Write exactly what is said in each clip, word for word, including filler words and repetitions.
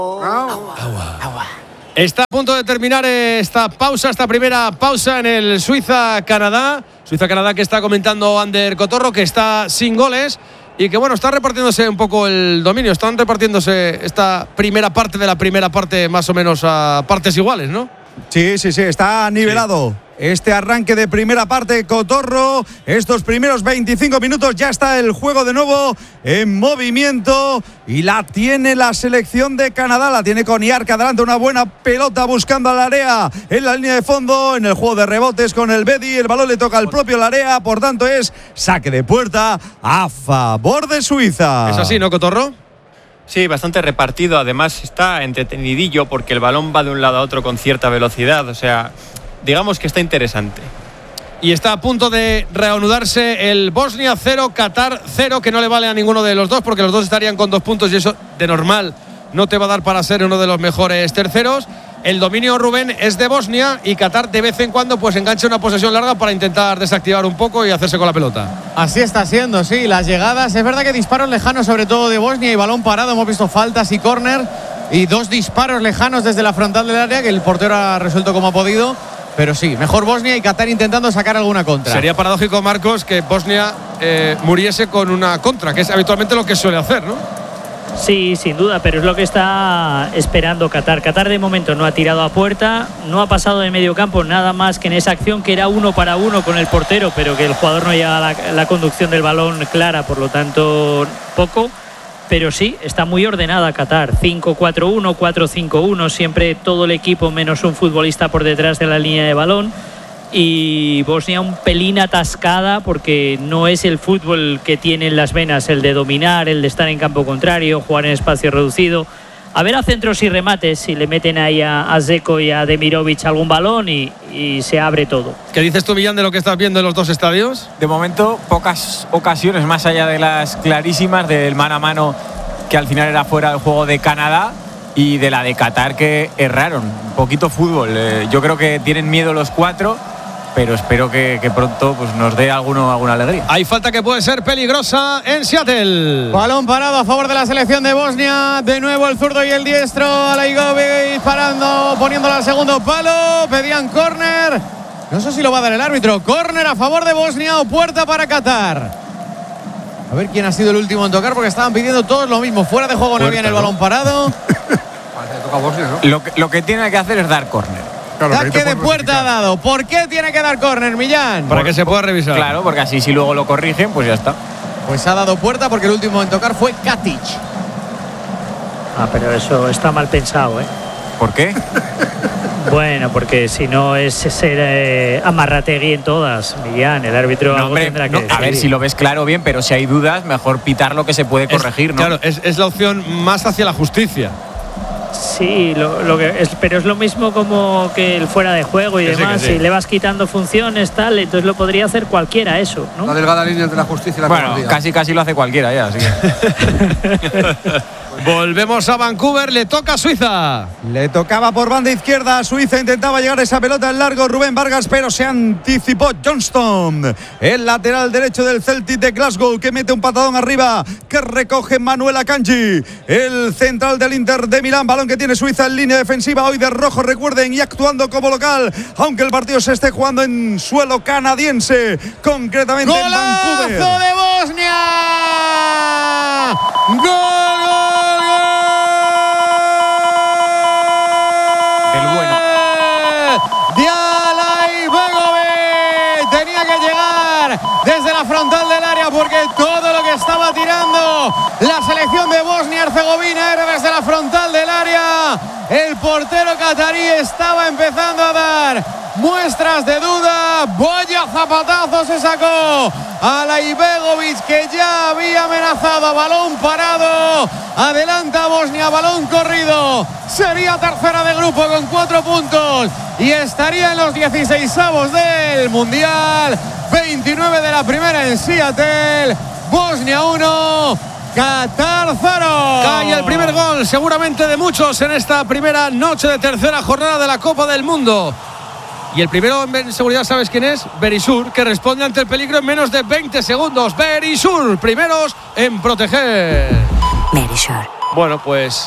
Agua. Agua. Está a punto de terminar esta pausa, esta primera pausa en el Suiza-Canadá. Suiza-Canadá que está comentando Ander Cotorro, que está sin goles y que bueno, está repartiéndose un poco el dominio. Están repartiéndose esta primera parte de la primera parte más o menos a partes iguales, ¿no? Sí, sí, sí, está nivelado. Sí. Este arranque de primera parte, Cotorro, estos primeros veinticinco minutos, ya está el juego de nuevo en movimiento y la tiene la selección de Canadá, la tiene con Yark adelante, una buena pelota buscando a Larea en la línea de fondo, en el juego de rebotes con el Bedi, el balón le toca al propio Larea, por tanto es saque de puerta a favor de Suiza. ¿Es así, no, Cotorro? Sí, bastante repartido, además está entretenidillo porque el balón va de un lado a otro con cierta velocidad, o sea, digamos que está interesante. Y está a punto de reanudarse el Bosnia cero, Qatar cero, que no le vale a ninguno de los dos porque los dos estarían con dos puntos y eso de normal no te va a dar para ser uno de los mejores terceros. El dominio, Rubén, es de Bosnia y Qatar de vez en cuando pues engancha una posesión larga para intentar desactivar un poco y hacerse con la pelota. Así está siendo, sí, las llegadas, es verdad que disparos lejanos sobre todo de Bosnia y balón parado, hemos visto faltas y córner y dos disparos lejanos desde la frontal del área que el portero ha resuelto como ha podido. Pero sí, mejor Bosnia y Qatar intentando sacar alguna contra. Sería paradójico, Marcos, que Bosnia eh, muriese con una contra, que es habitualmente lo que suele hacer, ¿no? Sí, sin duda, pero es lo que está esperando Qatar. Qatar de momento no ha tirado a puerta, no ha pasado de medio campo nada más que en esa acción que era uno para uno con el portero, pero que el jugador no llega a la, la conducción del balón clara, por lo tanto poco. Pero sí, está muy ordenada Qatar, cinco cuatro uno, cuatro cinco uno, siempre todo el equipo menos un futbolista por detrás de la línea de balón. Y Bosnia un pelín atascada porque no es el fútbol que tiene en las venas, el de dominar, el de estar en campo contrario, jugar en espacio reducido. A ver a centros y remates si le meten ahí a, a Zeko y a Demirovic algún balón y, y se abre todo. ¿Qué dices tú, Millán, de lo que estás viendo en los dos estadios? De momento, pocas ocasiones, más allá de las clarísimas del mano a mano que al final era fuera del juego de Canadá y de la de Qatar que erraron. Un poquito fútbol. Eh, yo creo que tienen miedo los cuatro, pero espero que, que pronto pues, nos dé alguno, alguna alegría. Hay falta que puede ser peligrosa en Seattle. Balón parado a favor de la selección de Bosnia. De nuevo el zurdo y el diestro. Alaigovic parando, poniéndola al segundo palo. Pedían córner. No sé si lo va a dar el árbitro. Córner a favor de Bosnia o puerta para Qatar. A ver quién ha sido el último en tocar porque estaban pidiendo todos lo mismo. Fuera de juego no había en el balón parado. lo, que, lo que tiene que hacer es dar córner. Claro, saque de puerta ha dado. ¿Por qué tiene que dar córner, Millán? Para que se pueda revisar. Claro, porque así si luego lo corrigen, pues ya está. Pues ha dado puerta porque el último en tocar fue Katic. Ah, pero eso está mal pensado, ¿eh? ¿Por qué? Bueno, porque si no es ser eh, amarrategui en todas, Millán, el árbitro no, algo hombre, tendrá que no, decir. A ver si lo ves claro bien, pero si hay dudas, mejor pitar lo que se puede corregir, es, ¿no? Claro, es, es la opción más hacia la justicia. Sí, lo, lo que es, pero es lo mismo como que el fuera de juego y que demás. Sí, sí. Si le vas quitando funciones, tal, entonces lo podría hacer cualquiera eso, ¿no? La delgada línea entre la justicia y la bueno, cobardía. casi casi lo hace cualquiera ya, así que. Volvemos a Vancouver, le toca a Suiza. Le tocaba por banda izquierda, Suiza intentaba llegar a esa pelota en largo Rubén Vargas, pero se anticipó Johnston, el lateral derecho del Celtic de Glasgow, que mete un patadón arriba, que recoge Manuel Akanji, el central del Inter de Milán, balón que tiene Suiza en línea defensiva, hoy de rojo, recuerden, y actuando como local, aunque el partido se esté jugando en suelo canadiense, concretamente en Vancouver. ¡Golazo de Bosnia! ¡Gol, gol! Tenía que llegar desde la frontal del área porque todo lo que estaba tirando la selección de Bosnia-Herzegovina era desde la frontal del área. El portero catarí estaba empezando a dar muestras de duda. Vaya zapatazo se sacó a Alaibegovic, que ya había amenazado a balón parado. Adelanta Bosnia, balón corrido. Sería tercera de grupo con cuatro puntos y estaría en los dieciseisavos del Mundial. veintinueve de la primera en Seattle. Bosnia uno, Qatar cero. Cae el primer gol, seguramente de muchos, en esta primera noche de tercera jornada de la Copa del Mundo. Y el primero en seguridad, ¿sabes quién es? Berisur, que responde ante el peligro en menos de veinte segundos. Berisur, primeros en proteger. Berisur. Bueno, pues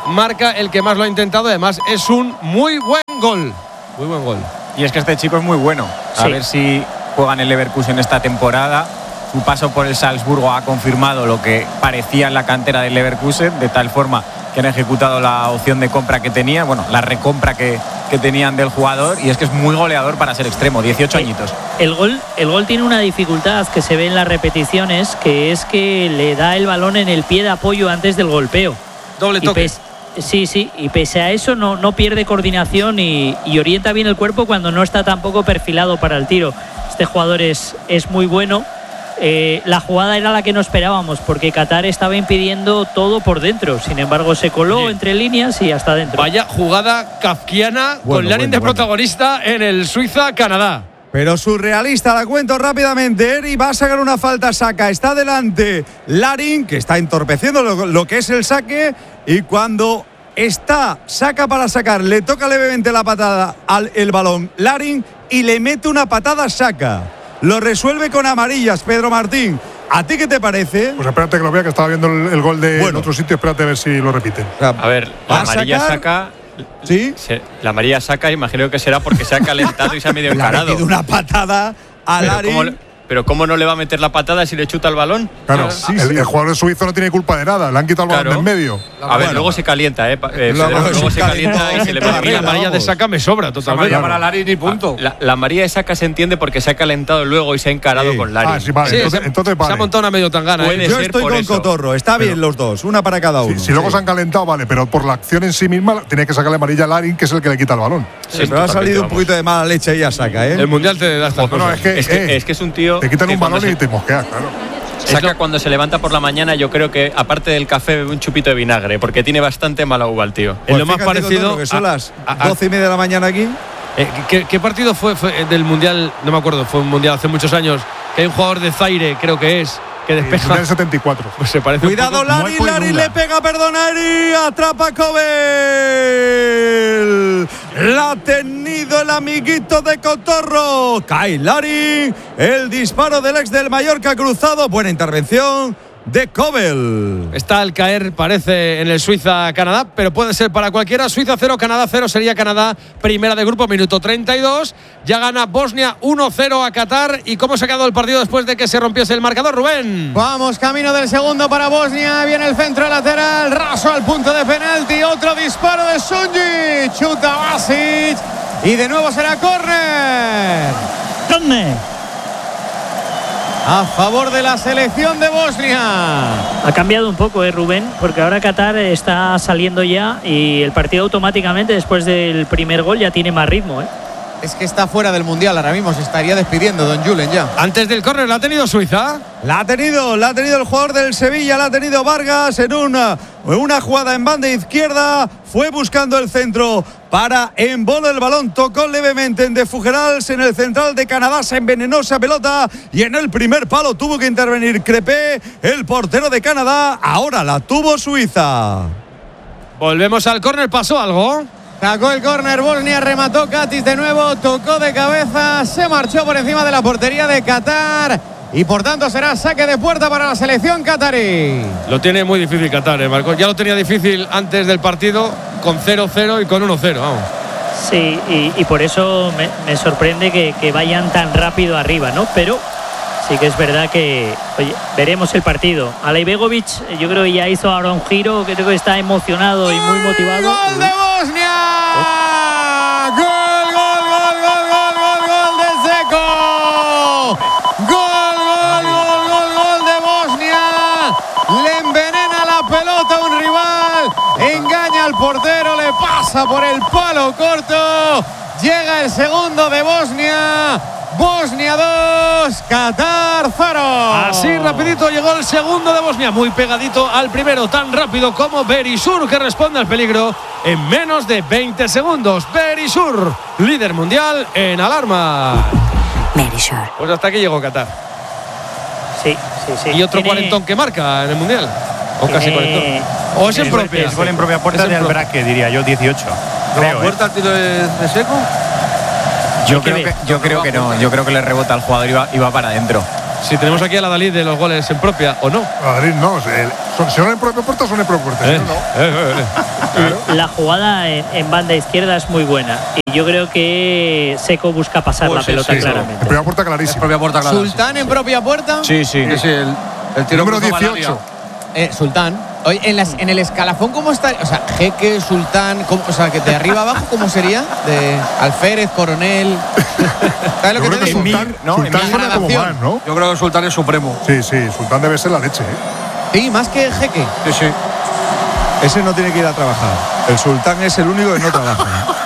marca el que más lo ha intentado. Además, es un muy buen gol. Muy buen gol. Y es que este chico es muy bueno. A Sí. ver si juega en el Leverkusen esta temporada. Su paso por el Salzburgo ha confirmado lo que parecía en la cantera del Leverkusen, de tal forma que han ejecutado la opción de compra que tenían, bueno, la recompra que, que tenían del jugador, y es que es muy goleador para ser extremo, dieciocho añitos. El gol, el gol tiene una dificultad que se ve en las repeticiones, que es que le da el balón en el pie de apoyo antes del golpeo. Doble Y toque. pes- sí, sí, y pese a eso no, no pierde coordinación y, y orienta bien el cuerpo cuando no está tampoco perfilado para el tiro. Este jugador es, es muy bueno. Eh, la jugada era la que no esperábamos, porque Qatar estaba impidiendo todo por dentro. Sin embargo, se coló Bien. entre líneas y hasta dentro. Vaya jugada kafkiana Bueno, con Larin bueno, de bueno. protagonista en el Suiza-Canadá. Pero surrealista, la cuento rápidamente. Eri va a sacar una falta, saca. Está delante Larin, que está entorpeciendo lo, lo que es el saque. Y cuando está, saca para sacar, le toca levemente la patada al el balón Larin y le mete una patada, saca. Lo resuelve con amarillas, Pedro Martín. ¿A ti qué te parece? Pues espérate que lo vea, que estaba viendo el, el gol de Bueno. otro sitio. Espérate a ver si lo repiten. O sea, A ver, ¿va la a amarilla sacar? saca. ¿Sí? se- la amarilla saca, imagino que será porque se ha calentado y se ha medio Le ha encarado. metido una patada a Pero Larin. ¿cómo, le- pero ¿cómo no le va a meter la patada si le chuta el balón? Claro, Sí, el, sí. el jugador suizo no tiene culpa de nada. Le han quitado el balón Claro. de en medio. A ver, Bueno. luego se calienta, ¿eh? Pa- eh, Luego Federico, se luego se calienta calienta y se le en pone A mí la Venga, amarilla de vamos. saca me sobra totalmente. Amarilla para Larin y punto. La, la amarilla de saca se entiende porque se ha calentado luego y se ha encarado Sí. con Larin. Ah, sí, vale. Sí, entonces, se, entonces se ha vale. montado una medio tangana. Puede ¿eh? Yo ser estoy por con eso. Cotorro. Está bien Pero- los dos, una para cada uno. Si, si luego Sí. se han calentado, vale, pero por la acción en sí misma tiene que sacarle amarilla a Larin, que es el que le quita el balón. Sí, pero ha totalmente, salido un vamos. poquito de mala leche y ya saca, ¿eh? El mundial te da estas No, no, cosas. es que, Es que, eh, es que es un tío. te quitan que un cuando balón se- y te mosqueas, claro. Saca cuando se levanta por la mañana, yo creo que aparte del café bebe un chupito de vinagre, porque tiene bastante mala uva el tío. Es Pues lo más fíjate, parecido Cotorro, que son a- las a- a- doce y media de la mañana aquí. Eh, ¿qué, qué partido fue, fue del mundial? No me acuerdo, fue un mundial hace muchos años. Que hay un jugador de Zaire, creo que es, que En despeja. el setenta y cuatro. Pues se parece Cuidado, un poco. Larin, Mueco y Larin Lula. le pega, perdona, Eri, atrapa Cobel. La ha tenido el amiguito de Cotorro. Cae Larin, el disparo del ex del Mallorca cruzado. Buena intervención de Cobel. Está al caer, parece, en el Suiza-Canadá, pero puede ser para cualquiera. Suiza cero, Canadá cero, sería Canadá primera de grupo, minuto treinta y dos. Ya gana Bosnia uno cero a Qatar. ¿Y cómo se ha quedado el partido después de que se rompiese el marcador, Rubén? Vamos, camino del segundo para Bosnia. Viene el centro lateral, raso al punto de penalti. Otro disparo de Sunji. Chuta Basic. Y de nuevo será córner. ¡Córner! A favor de la selección de Bosnia. Ha cambiado un poco, ¿eh, Rubén? Porque ahora Qatar está saliendo ya y el partido automáticamente después del primer gol ya tiene más ritmo, ¿eh? Es que está fuera del mundial ahora mismo. Se estaría despidiendo Don Julen ya. Antes del córner la ha tenido Suiza. La ha tenido, la ha tenido el jugador del Sevilla, la ha tenido Vargas en una, una jugada en banda izquierda. Fue buscando el centro para embolo el balón, tocó levemente en De Fugerals en el central de Canadá, se envenenó esa pelota y en el primer palo tuvo que intervenir Crepé, el portero de Canadá. Ahora la tuvo Suiza. Volvemos al córner, ¿pasó algo? Sacó el córner Bosnia, remató Katic de nuevo, tocó de cabeza, se marchó por encima de la portería de Qatar y por tanto será saque de puerta para la selección qatarí. Lo tiene muy difícil Qatar, ¿eh, Marcos? Ya lo tenía difícil antes del partido con cero cero y con uno cero, vamos. Sí, y, y por eso me, me sorprende que, que vayan tan rápido arriba, ¿no? Pero sí que es verdad que, oye, veremos el partido. Alaibegovic, yo creo que ya hizo ahora un giro, creo que está emocionado y muy motivado. ¡Gol de Bosnia! ¡Gol, gol, gol, gol, gol, gol, gol de Zeko! ¡Gol, gol, gol, gol, gol de Bosnia! Le envenena la pelota a un rival, engaña al portero, le pasa por el palo corto. Llega el segundo de Bosnia. Bosnia dos, Qatar cero. Así rapidito llegó el segundo de Bosnia, muy pegadito al primero, tan rápido como Berisur, que responde al peligro en menos de veinte segundos. Berisur, líder mundial en alarma. Berisur. Pues hasta aquí llegó Qatar. Sí, sí, sí. Y otro Tiene- cuarentón que marca en el mundial. O tiene- casi cuarentón. O es en propia. Es gol en propia puerta Es en de propia. Albraque, diría yo, dieciocho. Creo, ¿eh? el tiro de, de Seco? Yo Hay que creo que, ver. yo creo que no, yo creo que le rebota al jugador y va, y va para adentro. Si tenemos aquí a la Dalí de los goles en propia, ¿o no? A Dalí no, el, son, si son en propia puerta, son en propia puerta. Eh, ¿no? eh, eh, eh. La, la jugada en, en banda izquierda es muy buena. Y yo creo que Seco busca pasar Pues la sí, pelota sí, claramente. En propia puerta En clarísima. propia puerta clara. Sultán en propia puerta. Sí, sí. Sí, sí, el, el tiro Número cruzado al dieciocho. área. Eh, Sultán. Oye, en, las, en el escalafón, ¿cómo está? O sea, Jeque, Sultán, ¿cómo, o sea, que de arriba abajo, ¿cómo sería? De Alférez, Coronel. ¿Sabes lo Yo que creo te que digo? Sultán, ¿no? Sultán En suena como gradación. más, ¿no? Yo creo que Sultán es supremo. Sí, sí, Sultán debe ser la leche, ¿eh? Sí, más que Jeque. Sí, sí. Ese no tiene que ir a trabajar. El Sultán es el único que no trabaja.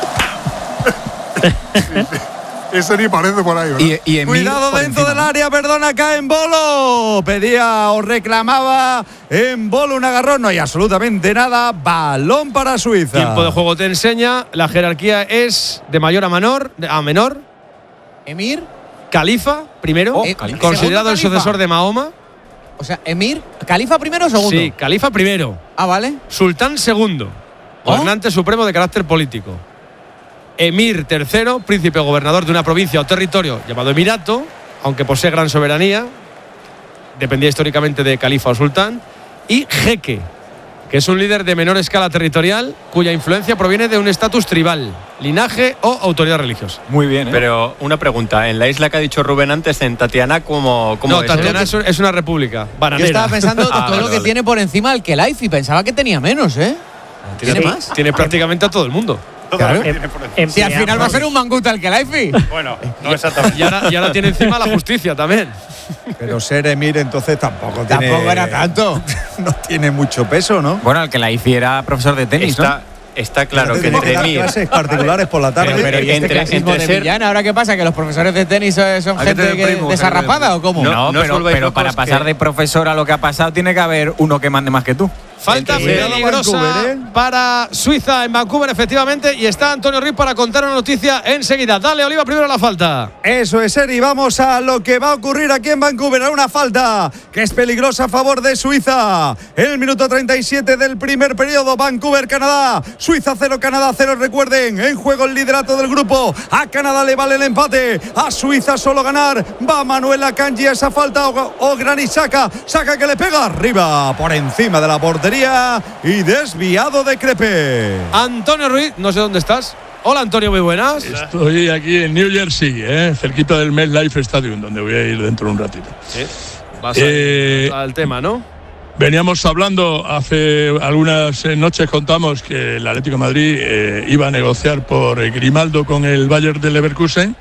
Ese ni parece por ahí, ¿verdad? Y, y Emir Cuidado por dentro encima, del ¿no? área, perdona, cae en Bolo. Pedía o reclamaba en Bolo un agarrón. No hay absolutamente nada. Balón para Suiza. Tiempo de juego te enseña. La jerarquía es de mayor a menor. A menor. Emir. Califa, primero. Oh, considerado segundo el Califa. sucesor de Mahoma. O sea, Emir. ¿Califa primero o segundo? Sí, Califa primero. Ah, vale. Sultán segundo. ¿Oh? Gobernante supremo de carácter político. Emir tercero, príncipe gobernador de una provincia o territorio llamado Emirato, aunque posee gran soberanía, dependía históricamente de califa o sultán. Y jeque, que es un líder de menor escala territorial cuya influencia proviene de un estatus tribal, linaje o autoridad religiosa. Muy bien, ¿eh? Pero una pregunta, en la isla que ha dicho Rubén antes, en Tatiana, ¿cómo, cómo No, es? Tatiana es, un- es una república Yo bananera. estaba pensando Ah, todo vale, lo que vale. tiene por encima el Kelaifi. Pensaba que tenía menos, ¿eh? ¿Tiene tiene, más? tiene prácticamente a todo el mundo. Claro. Em- Si al final va a ser empleamos- un manguta el Kelaifi. Bueno, no exactamente. Y ahora, y ahora tiene encima la justicia también. Pero ser Emir entonces tampoco tiene. Tampoco era tanto. No tiene mucho peso, ¿no? Bueno, el que la hizo era profesor de tenis, Está, está claro que Tiene entre dar Emir, clases particulares por la tarde. Pero- pero- ¿Y este entre- clasismo entre de ser- Millán, ¿ahora qué pasa? ¿Que los profesores de tenis eh, son Hay que gente tener que- primo, desarrapada hay o cómo? No, ¿no? no os pero volváis pero locos para pasar que- de profesor a lo que ha pasado tiene que haber uno que mande más que tú. Falta Sí. peligrosa Vancouver, ¿eh? para Suiza en Vancouver, efectivamente. Y está Antonio Ruiz para contar una noticia enseguida. Dale, Oliva, primero la falta. Eso es, Eri. Vamos a lo que va a ocurrir aquí en Vancouver. A una falta que es peligrosa a favor de Suiza. El minuto treinta y siete del primer periodo. Vancouver, Canadá. Suiza cero, Canadá cero. Recuerden, en juego el liderato del grupo. A Canadá le vale el empate. A Suiza solo ganar. Va Manuel Akanji a esa falta. O, o Granit Xhaka. Xhaka que le pega arriba por encima de la portería. Y desviado de Crepe. Antonio Ruiz, no sé dónde estás. Hola, Antonio, muy buenas. Estoy aquí en New Jersey, ¿eh? cerquita del MetLife Stadium, donde voy a ir dentro de un ratito. Vas a Eh, al tema, ¿no? Veníamos hablando, hace algunas eh, noches contamos que el Atlético de Madrid eh, iba a negociar por eh, Grimaldo con el Bayern de Leverkusen.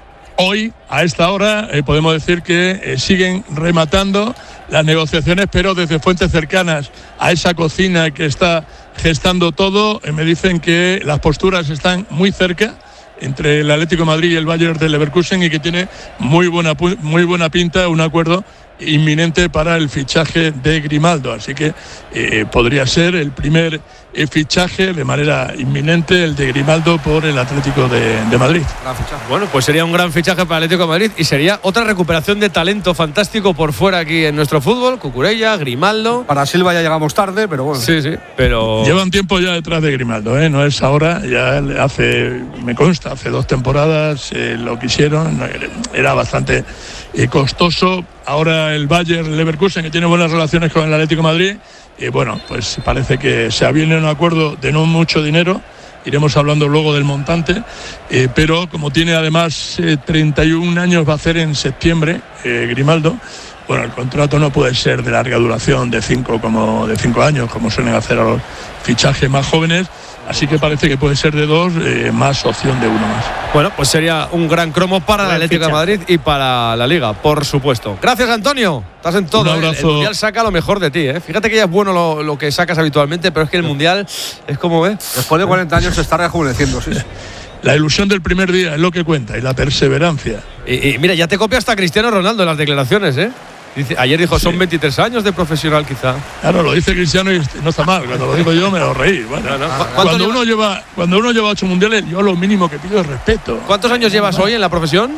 Hoy, a esta hora, eh, podemos decir que eh, siguen rematando las negociaciones, pero desde fuentes cercanas a esa cocina que está gestando todo, eh, me dicen que las posturas están muy cerca entre el Atlético de Madrid y el Bayern de Leverkusen y que tiene muy buena, pu- muy buena pinta un acuerdo inminente para el fichaje de Grimaldo. Así que eh, podría ser el primer eh, fichaje de manera inminente, el de Grimaldo por el Atlético de, de Madrid. Bueno, pues sería un gran fichaje para el Atlético de Madrid y sería otra recuperación de talento fantástico por fuera aquí en nuestro fútbol. Cucurella, Grimaldo. Para Silva ya llegamos tarde, pero bueno. Sí, sí, pero. Llevan tiempo ya detrás de Grimaldo, ¿eh? No es ahora, ya hace, me consta, hace dos temporadas eh, lo quisieron, era bastante eh, costoso. Ahora el Bayern Leverkusen, que tiene buenas relaciones con el Atlético de Madrid, y bueno, pues parece que se aviene un acuerdo de no mucho dinero. Iremos hablando luego del montante, eh, pero como tiene además eh, treinta y un años, va a hacer en septiembre eh, Grimaldo. Bueno, el contrato no puede ser de larga duración, de cinco, como, de cinco años, como suelen hacer a los fichajes más jóvenes. Así que parece que puede ser de dos, eh, más opción de uno más. Bueno, pues sería un gran cromo para el Atlético de Madrid y para la Liga, por supuesto. Gracias, Antonio. Estás en todo. Un ¿eh? El, abrazo. Mundial saca lo mejor de ti. ¿eh? Fíjate que ya es bueno lo, lo que sacas habitualmente, pero es que el Mundial es como, ¿eh? Después de cuarenta años se está rejuveneciendo, sí. La ilusión del primer día es lo que cuenta y la perseverancia. Y, y mira, ya te copia hasta Cristiano Ronaldo en las declaraciones, ¿eh? Dice, ayer dijo, son veintitrés años de profesional quizá. Claro, lo dice Cristiano y no está mal. Cuando lo digo yo me lo reí. Bueno, No, no. ¿Cu- cuánto cuando, lleva- uno lleva, cuando uno lleva ocho mundiales, yo lo mínimo que pido es respeto. ¿Cuántos años llevas hoy en la profesión?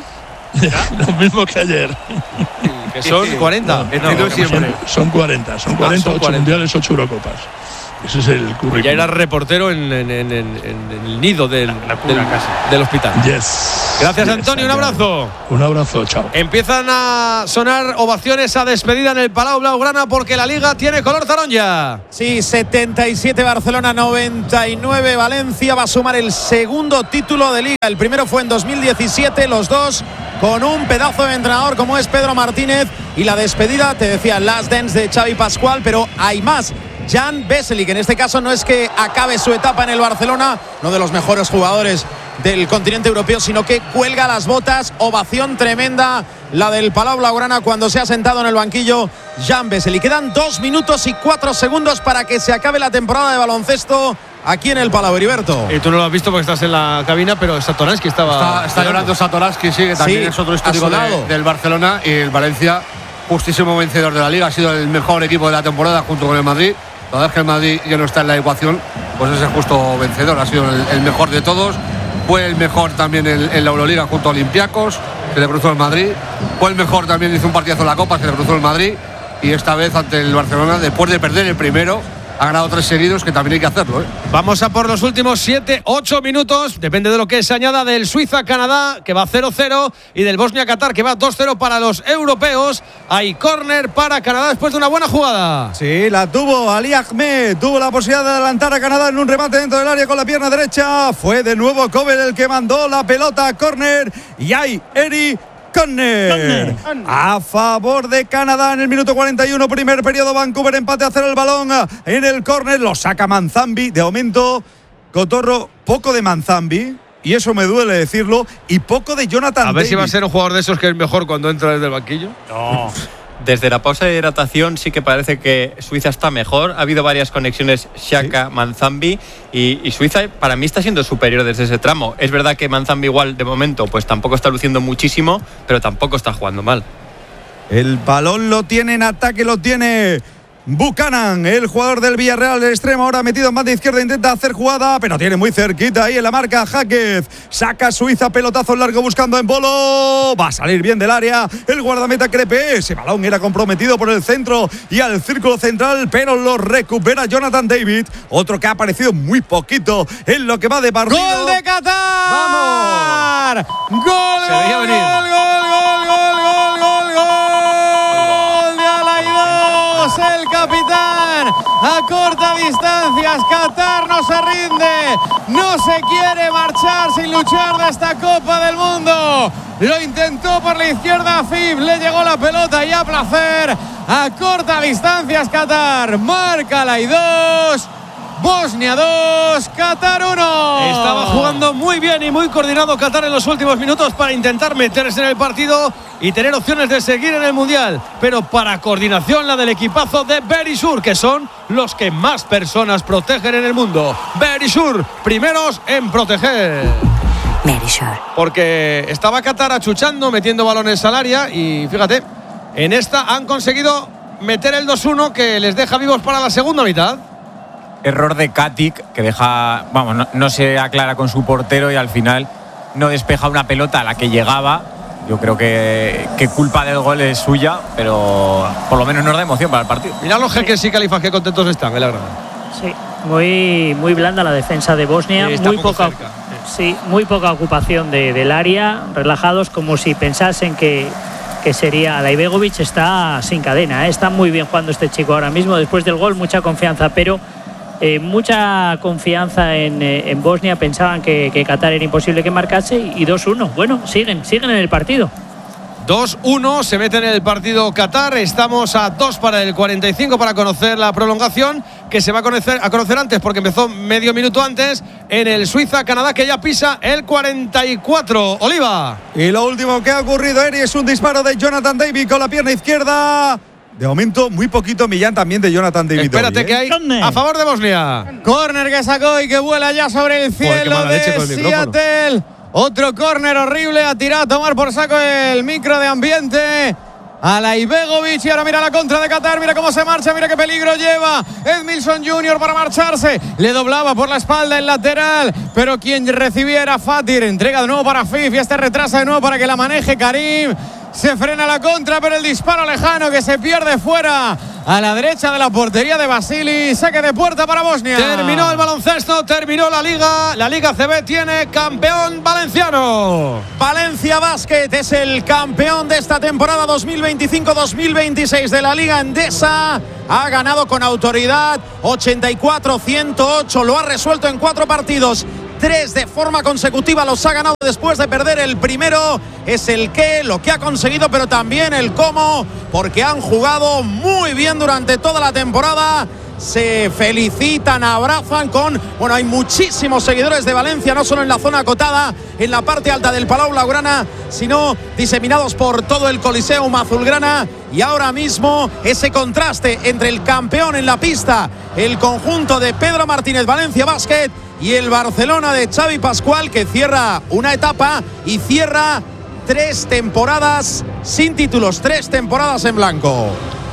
Lo mismo que ayer. Que son cuarenta. No, No, siempre. Son, son cuarenta, son Ah, cuarenta, son ocho cuarenta. mundiales, ocho Eurocopas. Ese es el currículum. Ya era reportero en, en, en, en, en el nido del, la cuna, del, casi. del hospital. Yes. Gracias, Yes, Antonio. Un abrazo. Un abrazo, chao. Empiezan a sonar ovaciones a despedida en el Palau Blaugrana porque la Liga tiene color taronja. Sí, setenta y siete Barcelona, noventa y nueve Valencia. Va a sumar el segundo título de Liga. El primero fue en dos mil diecisiete, los dos con un pedazo de entrenador como es Pedro Martínez. Y la despedida, te decía, last dance de Xavi Pascual, pero hay más. Jan Vesely, que en este caso no es que acabe su etapa en el Barcelona, no de los mejores jugadores del continente europeo, sino que cuelga las botas. Ovación tremenda la del Palau Blaugrana cuando se ha sentado en el banquillo Jan Vesely. Quedan dos minutos y cuatro segundos para que se acabe la temporada de baloncesto aquí en el Palau, Heriberto. Y tú no lo has visto porque estás en la cabina, pero Satoransky estaba... Está, está llorando Satoransky, sí, que también Sí, es otro a histórico su de- lado. del Barcelona. Y el Valencia, justísimo vencedor de la Liga, ha sido el mejor equipo de la temporada junto con el Madrid. La verdad es que el Madrid ya no está en la ecuación, pues es el justo vencedor, ha sido el, el mejor de todos. Fue el mejor también en, en la Euroliga junto a Olympiacos, se le cruzó el Madrid. Fue el mejor también, hizo un partidazo en la Copa, se le cruzó el Madrid. Y esta vez ante el Barcelona, después de perder el primero, ha ganado tres seguidos, que también hay que hacerlo, ¿eh? Vamos a por los últimos siete, ocho minutos. Depende de lo que se añada del Suiza-Canadá, que va cero cero, y del Bosnia-Qatar, que va dos cero para los europeos. Hay córner para Canadá después de una buena jugada. Sí, la tuvo Ali Ahmed. Tuvo la posibilidad de adelantar a Canadá en un remate dentro del área con la pierna derecha. Fue de nuevo Kovel el que mandó la pelota a córner. Y hay Eri Córner a favor de Canadá en el minuto cuarenta y uno, primer periodo. Vancouver empate a cero, el balón en el córner, lo saca Manzambi. De momento, Cotorro, poco de Manzambi, y eso me duele decirlo, y poco de Jonathan A ver David. si va a ser un jugador de esos que es mejor cuando entra desde el banquillo. No. Desde la pausa de hidratación sí que parece que Suiza está mejor. Ha habido varias conexiones Xhaka, ¿sí? Manzambi y, y Suiza para mí está siendo superior desde ese tramo. Es verdad que Manzambi igual de momento pues tampoco está luciendo muchísimo, pero tampoco está jugando mal. El balón lo tiene en ataque, lo tiene Buchanan, el jugador del Villarreal, del extremo, ahora metido en banda izquierda, intenta hacer jugada, pero tiene muy cerquita ahí en la marca Jáquez. Saca Suiza, pelotazo largo buscando en Bolo. Va a salir bien del área el guardameta Crepe. Ese balón era comprometido por el centro y al círculo central, pero lo recupera Jonathan David. Otro que ha aparecido muy poquito en lo que va de partido. ¡Gol de Qatar! ¡Vamos! ¡Gol, Se veía gol, venir. gol, gol, gol, gol, gol, gol de Alaidos, el capitán! A corta distancia, Qatar no se rinde, no se quiere marchar sin luchar de esta Copa del Mundo. Lo intentó por la izquierda Afif, le llegó la pelota y a placer. A corta distancia, Qatar marca Alaidos. Bosnia dos, Qatar uno. Estaba jugando muy bien y muy coordinado Qatar en los últimos minutos para intentar meterse en el partido y tener opciones de seguir en el Mundial. Pero para coordinación la del equipazo de Berisur, que son los que más personas protegen en el mundo. Berisur, primeros en proteger. Berisur. Porque estaba Qatar achuchando, metiendo balones al área y fíjate, en esta han conseguido meter el dos uno que les deja vivos para la segunda mitad. Error de Katic, que deja, vamos, no, no se aclara con su portero y al final no despeja una pelota a la que llegaba. Yo creo que, que culpa del gol es suya, pero por lo menos nos da emoción para el partido. Mirad los jeques y califas, qué contentos están, en la grada. Sí, muy, muy blanda la defensa de Bosnia, Sí, está muy poco poca, cerca, sí, muy poca ocupación de, del área, relajados como si pensasen que, que sería Alaibegovic. Está sin cadena, ¿eh? Está muy bien jugando este chico ahora mismo, después del gol mucha confianza, pero Eh, mucha confianza en, eh, en Bosnia. Pensaban que, que Qatar era imposible que marcase y dos uno. Bueno, siguen, siguen en el partido. dos uno, se mete en el partido Qatar. Estamos a dos para el cuarenta y cinco para conocer la prolongación, que se va a conocer, a conocer antes porque empezó medio minuto antes en el Suiza-Canadá, que ya pisa el cuarenta y cuatro. Oliva. Y lo último que ha ocurrido, Eri, es un disparo de Jonathan David con la pierna izquierda. De momento, muy poquito Millán también de Jonathan David. Espérate hoy, ¿eh? que hay a favor de Bosnia. Córner que sacó y que vuela ya sobre el cielo. Joder, qué mala de leche con el micrófono. Seattle. Otro córner horrible, ha tirado a tomar por saco el micro de ambiente. Alaibegovic, y ahora mira la contra de Qatar, mira cómo se marcha, mira qué peligro lleva Edmilson junior para marcharse, le doblaba por la espalda el lateral, pero quien recibía era Fatir, entrega de nuevo para Fif y este retrasa de nuevo para que la maneje Karim. Se frena la contra, pero el disparo lejano que se pierde fuera a la derecha de la portería de Vasili. Saque de puerta para Bosnia. Terminó el baloncesto, terminó la Liga. La Liga C B tiene campeón valenciano. Valencia Basket es el campeón de esta temporada dos mil veinticinco dos mil veintiséis de la Liga Endesa. Ha ganado con autoridad ochenta y cuatro a ciento ocho. Lo ha resuelto en cuatro partidos. Tres de forma consecutiva los ha ganado después de perder el primero. Es el qué, lo que ha conseguido, pero también el cómo, porque han jugado muy bien durante toda la temporada. Se felicitan, abrazan con... Bueno, hay muchísimos seguidores de Valencia, no solo en la zona acotada, en la parte alta del Palau Blaugrana, sino diseminados por todo el Coliseum azulgrana. Y ahora mismo ese contraste entre el campeón en la pista, el conjunto de Pedro Martínez Valencia Basket, y el Barcelona de Xavi Pascual, que cierra una etapa y cierra tres temporadas sin títulos, tres temporadas en blanco.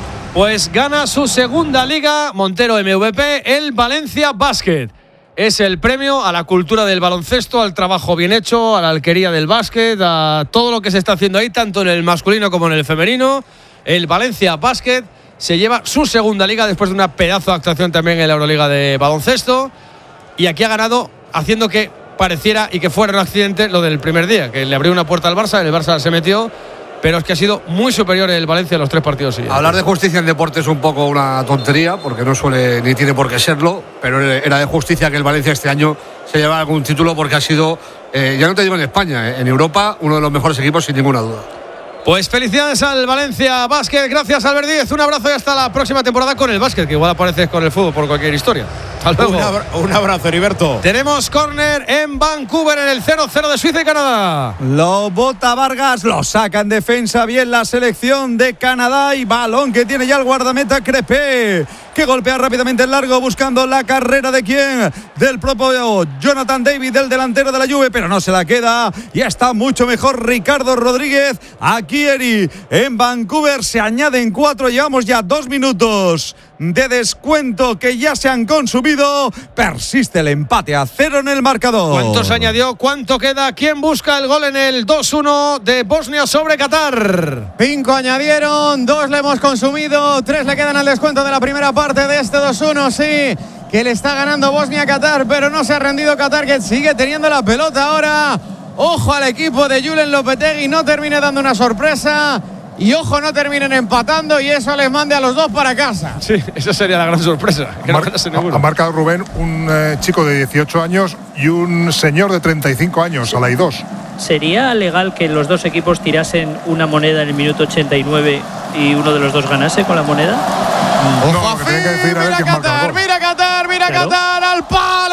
Pues gana su segunda Liga, Montero M V P, el Valencia Basket. Es el premio a la cultura del baloncesto, al trabajo bien hecho, a la alquería del básquet, a todo lo que se está haciendo ahí, tanto en el masculino como en el femenino. El Valencia Basket se lleva su segunda Liga después de una pedazo de actuación también en la Euroliga de baloncesto. Y aquí ha ganado haciendo que pareciera y que fuera un accidente lo del primer día, que le abrió una puerta al Barça, el Barça se metió, pero es que ha sido muy superior el Valencia en los tres partidos siguientes. Hablar de justicia en deporte es un poco una tontería, porque no suele ni tiene por qué serlo, pero era de justicia que el Valencia este año se llevara algún título, porque ha sido, eh, ya no te digo en España, en Europa, uno de los mejores equipos sin ninguna duda. Pues felicidades al Valencia Basket, gracias Albert Díez, un abrazo y hasta la próxima temporada con el básquet, que igual apareces con el fútbol por cualquier historia. Hasta luego. Un, abra un abrazo, Heriberto. Tenemos córner en Vancouver en el cero cero de Suiza y Canadá. Lo bota Vargas, lo saca en defensa bien la selección de Canadá y balón que tiene ya el guardameta Crepé, que golpea rápidamente el largo buscando la carrera de quién, del propio Jonathan David, del delantero de la Juve, pero no se la queda y está mucho mejor Ricardo Rodríguez. Aquí Eri en Vancouver se añaden cuatro, llevamos ya dos minutos de descuento que ya se han consumido. Persiste el empate a cero en el marcador. ¿Cuánto se añadió? ¿Cuánto queda? ¿Quién busca el gol en el dos uno de Bosnia sobre Qatar? Cinco añadieron, dos le hemos consumido, tres le quedan al descuento de la primera parte de este dos uno, sí, que le está ganando Bosnia a Qatar, pero no se ha rendido Qatar, que sigue teniendo la pelota ahora. Ojo al equipo de Julen Lopetegui, no termine dando una sorpresa. Y ojo, no terminen empatando y eso les mande a los dos para casa. Sí, esa sería la gran sorpresa. Que Mar no ha marcado Rubén un eh, chico de dieciocho años y un señor de treinta y cinco años, a la I dos. ¿Sería legal que los dos equipos tirasen una moneda en el minuto ochenta y nueve y uno de los dos ganase con la moneda? No, no, que tiene que decir a ver quién marca el gol. Mira Qatar, mira Claro. Qatar, al palo.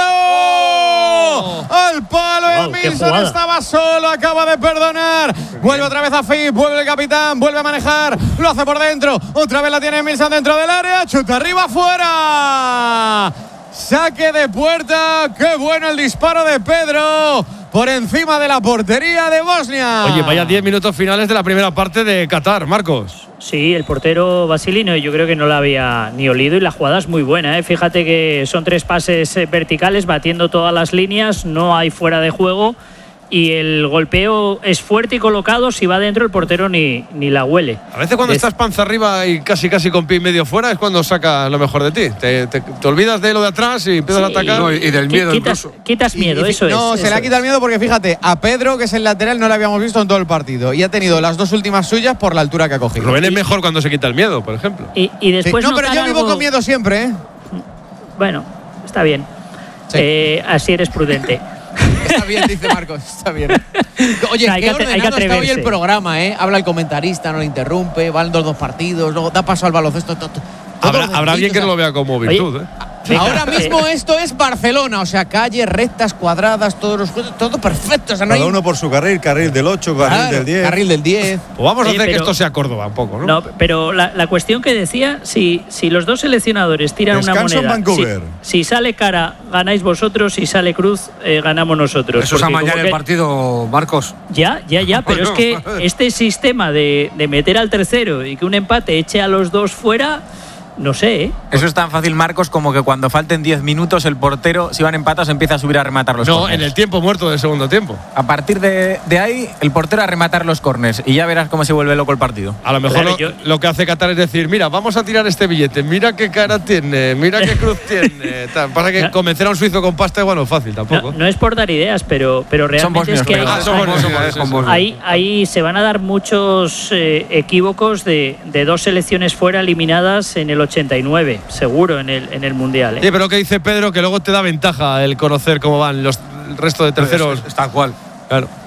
Oh. Al palo, Wow, el qué Milson jugada. estaba solo, acaba de perdonar. Vuelve otra vez a Fip, vuelve el capitán, vuelve a manejar, lo hace por dentro. Otra vez la tiene Milson dentro del área, chuta arriba, fuera. Saque de puerta, qué bueno el disparo de Pedro por encima de la portería de Bosnia. Oye, vaya diez minutos finales de la primera parte de Qatar, Marcos. Sí, el portero Vasilino yo creo que no la había ni olido y la jugada es muy buena, ¿eh? Fíjate que son tres pases eh, verticales batiendo todas las líneas, no hay fuera de juego y el golpeo es fuerte y colocado, si va dentro el portero ni, ni la huele. A veces cuando Es- estás panza arriba y casi casi con pie y medio fuera es cuando sacas lo mejor de ti. Te, te, te olvidas de lo de atrás y empiezas a Sí, atacar. No, y, y del Qui- miedo quitas, incluso. quitas miedo, Y- y- eso no, es. se le eso ha quitado el miedo porque fíjate, a Pedro, que es el lateral, no le habíamos visto en todo el partido. Y ha tenido las dos últimas suyas por la altura que ha cogido. Rubén es mejor cuando se quita el miedo, por ejemplo. es. Y, y Sí, después no, pero notar yo vivo algo- con miedo siempre, ¿eh? Bueno, está bien. Sí. Eh, así eres prudente. Está bien, dice Marcos, está bien. Oye, Hay qué que atre- hay que ordenado está hoy atreverse. el programa, ¿eh? Habla el comentarista, no le interrumpe, van los dos partidos, luego da paso al baloncesto. to- to- todo Habrá, ordenadito, habrá alguien que o sea, no lo vea como virtud, ¿eh? Venga, Ahora eh, mismo esto es Barcelona, o sea, calles rectas, cuadradas, todos los juegos, todo perfecto. O sea, no Cada hay uno por su carril, carril del ocho, carril Claro, del diez. carril del diez. Pues vamos a Oye, hacer que pero- esto sea Córdoba un poco, ¿no? No, pero la, la cuestión que decía, si, si los dos seleccionadores tiran una Descanso en moneda, Vancouver. si, si sale cara, ganáis vosotros, si sale cruz, eh, ganamos nosotros. Eso es Porque amañar como el que- partido, Marcos. Ya, ya, ya, pero es que este sistema de, de meter al tercero y que un empate eche a los dos fuera, No sé, ¿eh? Eso es tan fácil, Marcos, como que cuando falten diez minutos el portero, si van empatados, empieza a subir a rematar los No, córners. en el tiempo muerto del segundo tiempo. A partir de, de ahí, el portero a rematar los córners y ya verás cómo se vuelve loco el partido. A lo mejor Claro, lo, yo- lo que hace Qatar es decir, mira, vamos a tirar este billete, mira qué cara tiene, mira qué cruz tiene. Tal. Pasa que No. convencer a un suizo con pasta, bueno, fácil tampoco. No, no es por dar ideas, pero, pero realmente es bosnios, que pero- hay, Ah, son buenos, Somos- sí, somos- sí, sí. somos- ahí, ahí se van a dar muchos eh, equívocos de, de dos selecciones fuera eliminadas en el ochenta y nueve, seguro, en el, en el Mundial. ¿eh? Sí, pero que dice Pedro que luego te da ventaja el conocer cómo van los el resto de terceros. Es, es tal cual. Claro.